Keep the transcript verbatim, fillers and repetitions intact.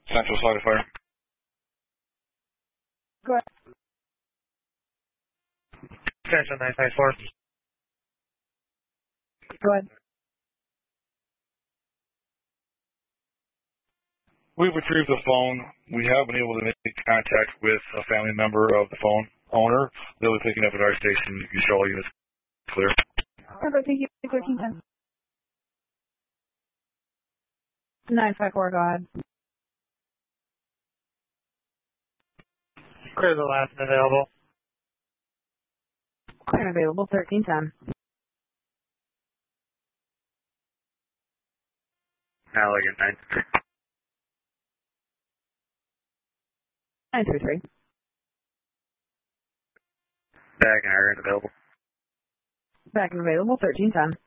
Central Slide Fire. Go ahead. Central nine five four. Go ahead. We've retrieved the phone. We have been able to make contact with a family member of the phone owner. They'll be picking up at our station. You can show all units clear. Okay, thank you. thirteen ten. nine five four, go ahead. Clear the last and available. Clear and available, thirteen ten. Allegan nine three. nine three three. Back and iron available. Back and available, thirteen ten.